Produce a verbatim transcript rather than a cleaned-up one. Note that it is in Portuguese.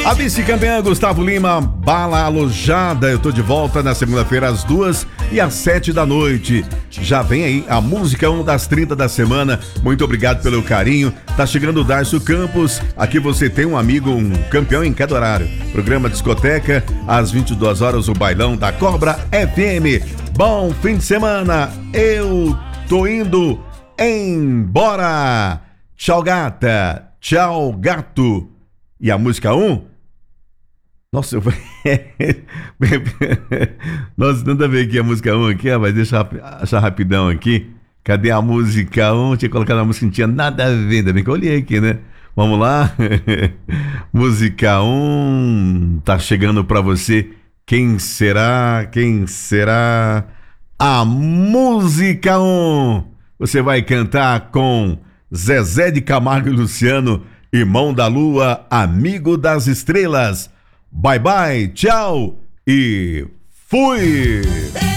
A vice-campeã Gustavo Lima, Bala Alojada. Eu tô de volta na segunda-feira às duas e às sete da noite. Já vem aí a música um das trinta da semana. Muito obrigado pelo carinho. Tá chegando o Darcio Campos. Aqui você tem um amigo, um campeão em cada horário. Programa Discoteca, às vinte e duas horas, o bailão da Cobra F M. Bom fim de semana. Eu tô indo embora. Tchau, gata. Tchau, gato. E a música um? Nossa, eu... Nossa, nada a ver aqui a música um aqui, mas deixa eu achar rapidão aqui. Cadê a música um? Tinha colocado a música que não tinha nada a ver, ainda bem que eu olhei aqui, né? Vamos lá. Música um, tá chegando pra você. Quem será? Quem será? A música um. Você vai cantar com Zezé de Camargo e Luciano, Irmão da Lua, Amigo das Estrelas. Bye bye, tchau e fui!